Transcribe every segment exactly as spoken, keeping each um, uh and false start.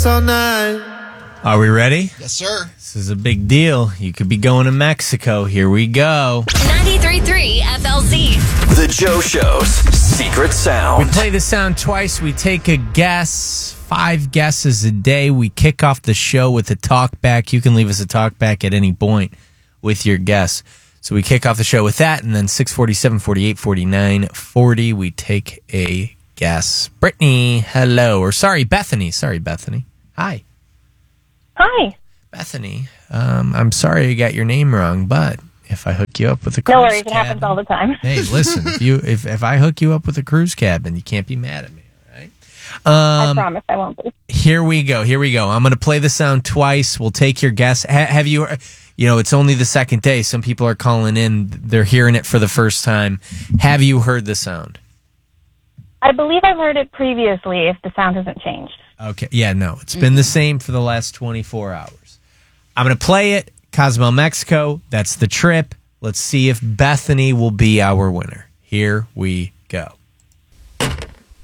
us all night. Are we ready? Yes, sir. This is a big deal. You could be going to Mexico. Here we go. ninety-three point three F L Z. The Joe Show's secret We sound. play the sound twice. We take a guess, five guesses a day. We kick off the show with a talk back. You can leave us a talk back at any point with your guess. So we kick off the show with that, and then six forty-seven, forty-eight, forty-nine, forty, we take a guess. Brittany, hello. Or sorry, Bethany. Sorry, Bethany. Hi. Hi. Bethany, um, I'm sorry you got your name wrong, but if I hook you up with a cruise No worries, it cabin, happens all the time. hey, listen, if you if, if I hook you up with a cruise cabin, you can't be mad at me, all right? I Um, promise I won't be. here we go. Here we go. I'm going to play the sound twice. We'll take your guess. Ha- have you, you know, it's only the second day. Some people are calling in. They're hearing it for the first time. Have you heard the sound? I believe I've heard it previously if the sound hasn't changed. Okay. Yeah, no. It's been the same for the last twenty-four hours. I'm going to play it. Cozumel, Mexico. That's the trip. Let's see if Bethany will be our winner. Here we go. All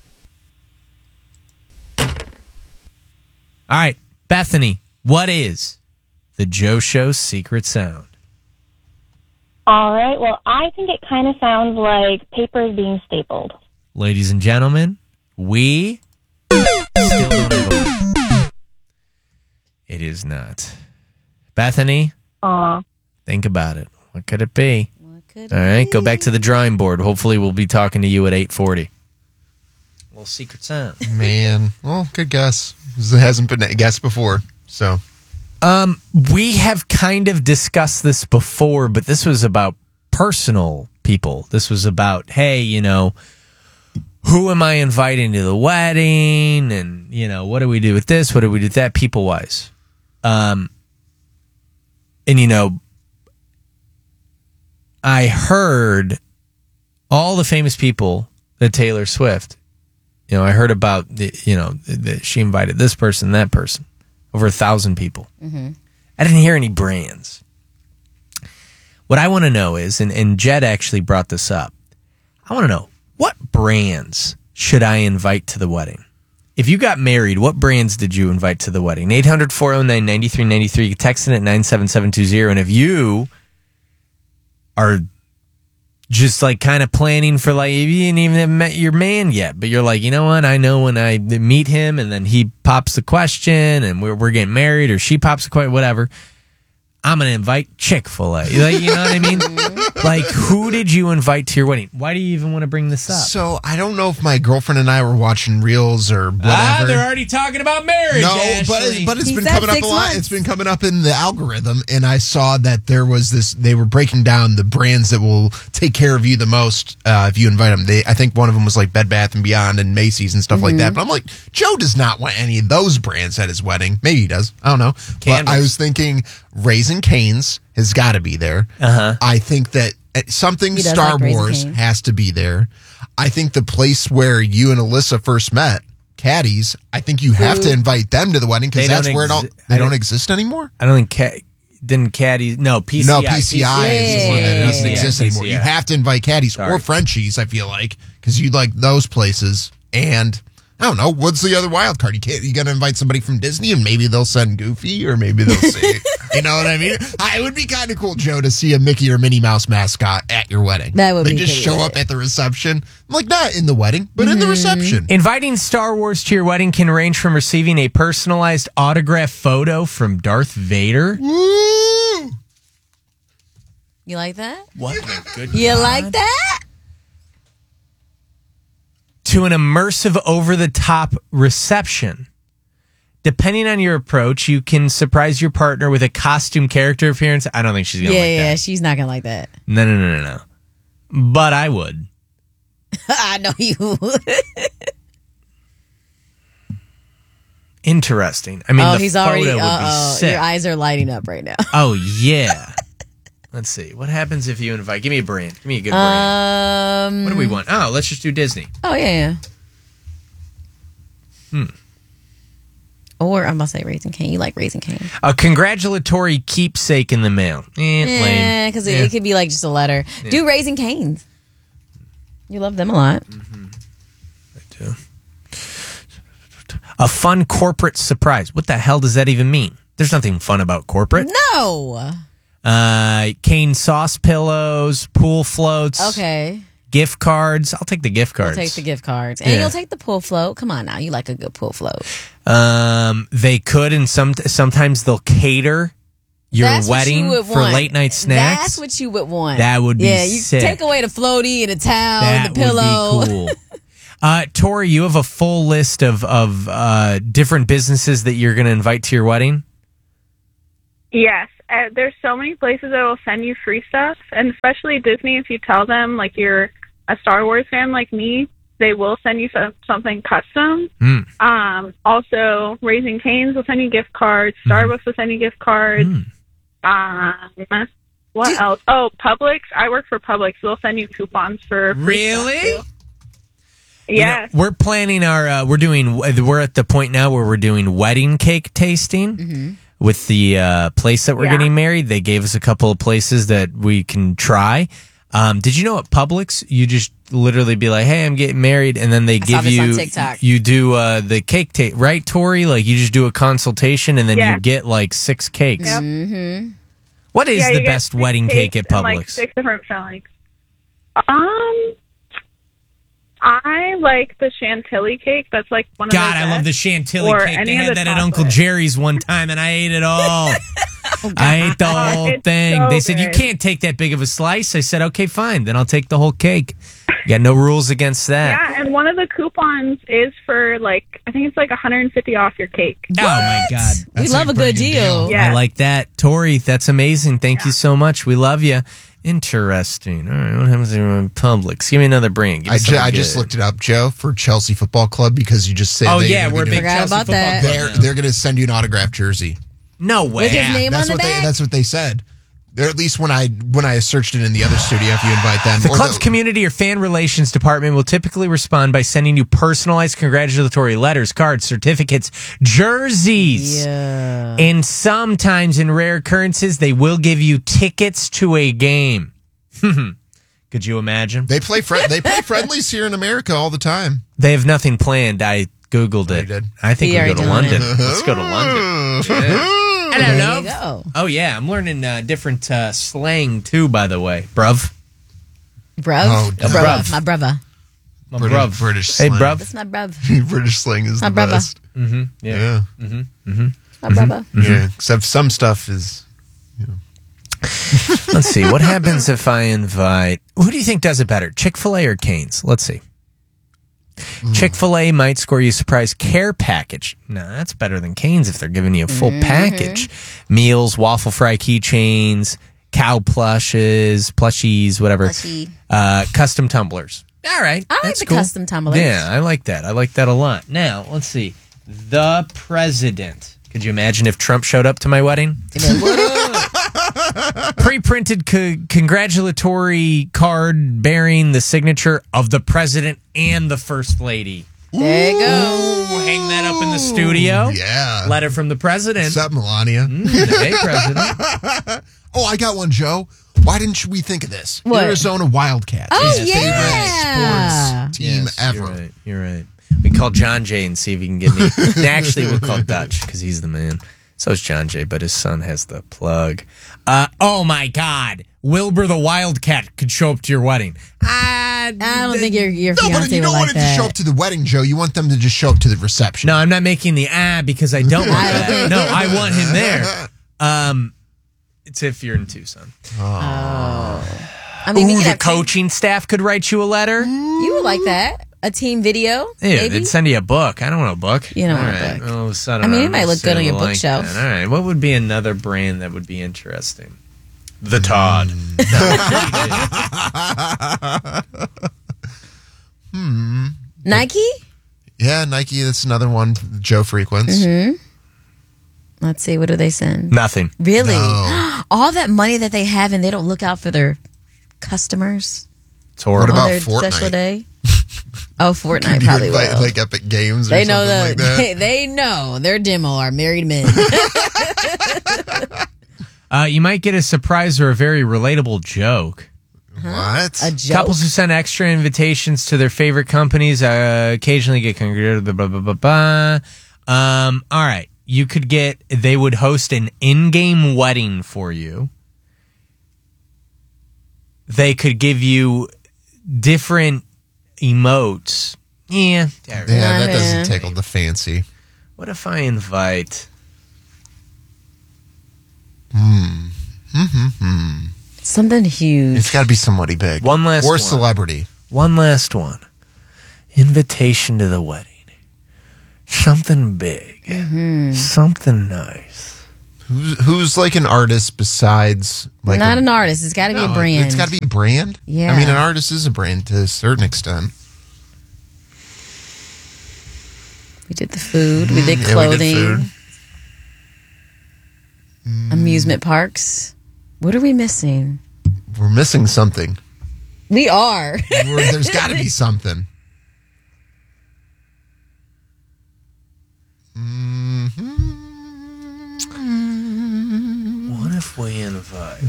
right, Bethany, what is the Joe Show's secret sound? All right. Well, I think it kind of sounds like paper is being stapled. Ladies and gentlemen, we still don't have a- It is not. Bethany, Aw. think about it. What could it be? What could All right, go back to the drawing board. Hopefully we'll be talking to you at eight forty. Little secret sound. Man, well, good guess. It hasn't been a guess before, so. Um, we have kind of discussed this before, but this was about personal people. This was about, hey, you know, who am I inviting to the wedding? And, you know, what do we do with this? What do we do with that? People wise. Um, and, you know, I heard all the famous people that Taylor Swift, you know, I heard about, the, you know, that she invited this person, that person, over a thousand people. Mm-hmm. I didn't hear any brands. What I want to know is, and, and Jed actually brought this up, I want to know, what brands should I invite to the wedding? If you got married, what brands did you invite to the wedding? eight hundred, four oh nine, nine three nine three. You can text in at nine seven seven two zero. And if you are just like kind of planning for like, you didn't even have met your man yet, but you're like, you know what? I know when I meet him and then he pops the question and we're, we're getting married or she pops the question, whatever. I'm going to invite Chick-fil-A. Like, you know what I mean? Like, who did you invite to your wedding? Why do you even want to bring this up? So, I don't know if my girlfriend and I were watching Reels or whatever. Ah, they're already talking about marriage, No, Ashley. but, but it's He been said coming up a six lot. months. It's been coming up in the algorithm, and I saw that there was this, they were breaking down the brands that will take care of you the most uh, if you invite them. They, I think one of them was like Bed Bath and Beyond and Macy's and stuff Mm-hmm. like that. But I'm like, Joe does not want any of those brands at his wedding. Maybe he does. I don't know. Canvas. But I was thinking Raising Cane's has got to be there. Uh-huh. I think that something He does Star like Raising Wars Cane's. has to be there. I think the place where you and Alyssa first met, Caddies, I think you have to invite them to the wedding because They that's don't where it all, exi- they I don't don't- exist anymore. I don't think Cat didn't Caddy. No, P C I. No, P C I is the one that doesn't Yeah. exist P C I. anymore. You have to invite Caddies Sorry. or Frenchies, I feel like, because you like those places. And I don't know, what's the other wild card? You can't. You got to invite somebody from Disney, and maybe they'll send Goofy, or maybe they'll say, you know what I mean? I, it would be kind of cool, Joe, to see a Mickey or Minnie Mouse mascot at your wedding. That would they be just pretty show good. up at the reception, like not in the wedding, but Mm-hmm. in the reception. Inviting Star Wars to your wedding can range from receiving a personalized autograph photo from Darth Vader. Woo! You like that? What the good You God. like that? To an immersive over-the-top reception. Depending on your approach, you can surprise your partner with a costume character appearance. I don't think she's going to Yeah, like yeah, that. she's not gonna like that. No, no, no, no, no. But I would. I know you would. Interesting. I mean, Oh, the he's photo already. would be Uh-oh. sick. Your eyes are lighting up right now. Oh, yeah. Let's see. What happens if you invite... Give me a brand. Give me a good brand. Um. What do we want? Oh, let's just do Disney. Oh yeah. yeah. Hmm. Or I'm about to say Raising Cane. You like Raising Cane? A congratulatory keepsake in the mail. Eh, lame. Yeah, because it, Yeah. it could be like just a letter. Do Raising Cane's. You love them a lot. I do. A fun corporate surprise. What the hell does that even mean? There's nothing fun about corporate. No. Uh, cane sauce pillows, pool floats. Okay. Gift cards. I'll take the gift cards. You'll take the gift cards. And Yeah. you'll take the pool float. Come on now. You like a good pool float. Um, they could, and some sometimes they'll cater your That's what wedding you would for want. late night snacks. That's what you would want. That would be yeah, you sick. take away the floaty and the towel, that the pillow. would be cool. Uh, Tori, you have a full list of of uh, different businesses that you're going to invite to your wedding. Yes, uh, there's so many places that will send you free stuff, and especially Disney. If you tell them like you're a Star Wars fan like me, they will send you some, something custom. Mm. Um, also, Raising Cane's will send you gift cards. Starbucks will send you gift cards. Mm. Um, what else? Oh, Publix. I work for Publix. They'll send you coupons for free stuff, Really? too. Yes. You know, we're planning our. Uh, we're doing. We're at the point now where we're doing wedding cake tasting with the uh, place that we're Yeah. getting married. They gave us a couple of places that we can try. Um, did you know at Publix you just literally be like, "Hey, I'm getting married," and then they I saw give this on you TikTok. you do uh, the cake taste, right, Tori? Like you just do a consultation and then Yeah. you get like six cakes. Yep. Mm-hmm. What is Yeah, the you get best six wedding cake cakes at and, like Publix? six different fillings. Um, I like the chantilly cake. That's like one of God, the I love the best. chantilly Or cake. They any of had the that at Uncle chocolate. Jerry's one time, and I ate it all. I ate the whole It's thing. so They said, you good. can't take that big of a slice. I said, okay, fine. Then I'll take the whole cake. You got no rules against that. Yeah, and one of the coupons is for like I think it's like one hundred fifty off your cake. Oh, my God. We That's love a a pretty good good deal. deal. Yeah. I like that. Tori, that's amazing. Thank you so much. We love you. Interesting. All right, what happens in Publix? Give me another brand. Give me I, ju- something I just good. looked it up, Joe, for Chelsea Football Club because you just said Oh, they- yeah, they're we're a gonna- big Forgot Chelsea about football that. club They're now. they're going to send you an autographed jersey. No way. With his name That's on what the they. back? That's what they said. They're at least when I when I searched it in the other studio. If you invite them, The Or club's community or fan relations department will typically respond by sending you personalized congratulatory letters, cards, certificates, jerseys. Yeah. And sometimes, in rare occurrences, they will give you tickets to a game. Could you imagine? They play fri- they play friendlies here in America all the time. They have nothing planned. I Googled it. You did? I think We we are go to doing London. it. Let's go to London. Yeah. I don't There know. you go. Oh, yeah. I'm learning uh, different uh, slang, too, by the way. Bruv. Bruv. Oh, A bruv. bruv. My brother. My British- bruv. British Hey, slang. bruv. That's my bruv. British slang is My the brother. best. Mm-hmm. Yeah. Yeah, My brother. yeah. Except some stuff is. Let's see. What happens if I invite... Who do you think does it better, Chick-fil-A or Cane's? Let's see. Chick-fil-A might score you a surprise care package. No, that's better than Cane's if they're giving you a full package. Meals, waffle fry keychains, cow plushes, plushies, whatever. Plushie. Uh, custom tumblers. All right. I like that's the cool. custom tumblers. Yeah, I like that. I like that a lot. Now, let's see. The president. Could you imagine if Trump showed up to my wedding? Pre-printed co- congratulatory card bearing the signature of the president and the first lady. There you go. Ooh, hang that up in the studio. Yeah. Letter from the president. What's up, Melania? Hey, president. Oh, I got one, Joe. Why didn't we think of this? What? Arizona Wildcats. Oh, His yeah. favorite sports team Yes, ever. You're right. You're right. We call John Jay and see if he can get me. Actually, we'll call Dutch because he's the man. So is John Jay, but his son has the plug. Uh, oh, my God. Wilbur the Wildcat could show up to your wedding. I, I don't think your your No, but fiance you would don't like want it to that. show up to the wedding, Joe. You want them to just show up to the reception. No, I'm not making the ah because I don't want I don't that. think- No, I want him there. Um, it's if you're in Tucson. I mean, we Ooh, could the have team- coaching staff could write you a letter. You would like that? A team video? Ew, maybe? they'd send you a book. I don't want a book. You don't All want a right. book. All of a sudden, I mean, it I'm might look good on your like bookshelf. that. All right. What would be another brand that would be interesting? The Todd. Nike? Yeah, Nike. That's another one Joe frequents. Mm-hmm. Let's see. What do they send? Nothing. Really? No. All that money that they have and they don't look out for their customers It's horrible. What on about their Fortnite? special day? Oh, Fortnite You probably invite, will. like Epic Games or They something know the like that. they, they know their demo are married men. Uh, you might get a surprise or a very relatable joke. What? A joke. Couples who send extra invitations to their favorite companies uh, occasionally get congratulated. Blah, blah, blah, blah. Um, all right. You could get, they would host an in-game wedding for you. They could give you different emotes. Yeah. Yeah, that Yeah. doesn't tickle the fancy. What if I invite? Something huge. It's got to be somebody big. One last Or one. celebrity. One last one. Invitation to the wedding. Something big. Something nice. Who's, who's like an artist besides like Not a, an artist. It's got to be No, a brand. It's got to be a brand. Yeah. I mean, an artist is a brand to a certain extent. We did the food. We did Yeah, we did clothing. food. Amusement parks. What are we missing? We're missing something. We are. We're- There's got to be something. What if we invite?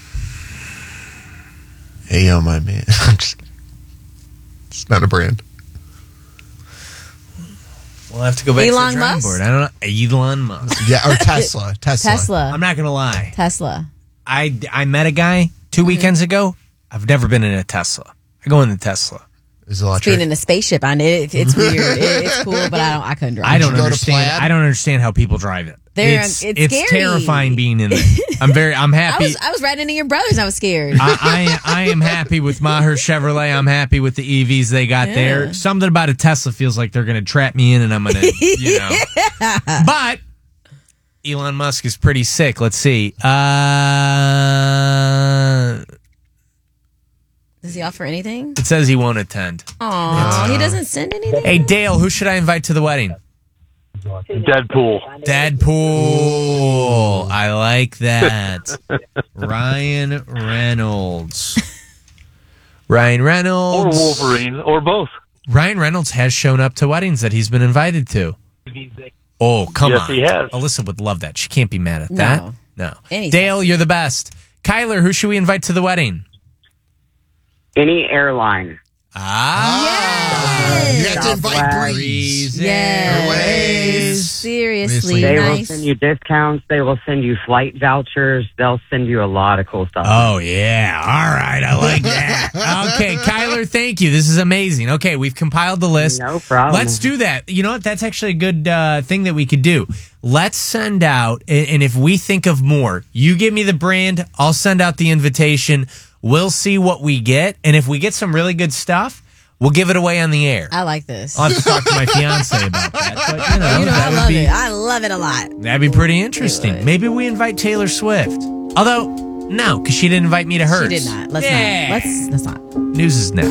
Hey, yo, my man. I'm just. It's not a brand. We'll have to go back Elon to the drawing Musk? board. I don't know. Elon Musk. Yeah, or Tesla. Tesla. Tesla. I'm not going to lie. Tesla. I, I met a guy two weekends ago. I've never been in a Tesla. I go in the Tesla. Is electric. Being in a spaceship on it, it's weird. It, it's cool, but I don't. I couldn't drive. I don't you go to understand. Plaid? I don't understand how people drive it. They're- it's it's it's scary. terrifying being in there. I'm very. I'm I happy. was I was riding into your brothers. I was scared. I, I I am happy with Maher Chevrolet. I'm happy with the E Vs they got Yeah. there. Something about a Tesla feels like they're going to trap me in, and I'm going to, you know. But Elon Musk is pretty sick. Let's see. Uh, Does he offer anything? it says he won't attend. Oh, he doesn't send anything. Hey Dale, who should I invite to the wedding? Deadpool. Deadpool. I like that. Ryan Reynolds. Ryan Or Reynolds. Wolverine, or both. Ryan Reynolds has shown up to weddings that he's been invited to. Oh, come Yes, on. he has. Alyssa would love that. She can't be mad at No. that. No. Anything. Dale, you're the best. Kyler, who should we invite to the wedding? Any airline. Ah. You have to invite Southwest. Breeze. Yes. Airways. Seriously, They will nice. send you discounts. They will send you flight vouchers. They'll send you a lot of cool stuff. Oh, yeah. All right. I like that. Okay, Kyler, thank you. This is amazing. Okay, we've compiled the list. No problem. Let's do that. You know what? That's actually a good uh, thing that we could do. Let's send out, and, and if we think of more, you give me the brand, I'll send out the invitation. We'll see what we get. And if we get some really good stuff, we'll give it away on the air. I like this. I'll have to talk to my fiance about that. But, you know, you know, that I would love be, it. I love it a lot. That'd be pretty interesting. Maybe we invite Taylor Swift. Although, no, because she didn't invite me to hers. She did not. Let's Yeah. not. Let's let's not. News is next.